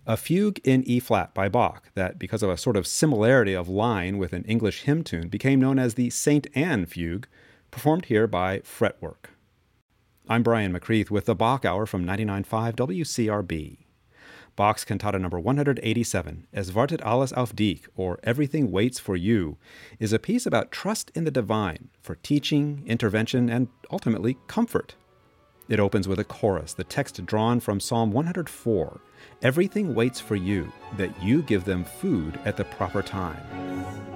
A fugue in E-flat by Bach that, because of a sort of similarity of line with an English hymn tune, became known as the St. Anne Fugue, performed here by Fretwork. I'm Brian McCreath with the Bach Hour from 99.5 WCRB. Bach's Cantata No. 187, Es wartet alles auf dich, or Everything Waits for You, is a piece about trust in the divine for teaching, intervention, and ultimately comfort. It opens with a chorus, the text drawn from Psalm 104, Everything waits for you, that you give them food at the proper time.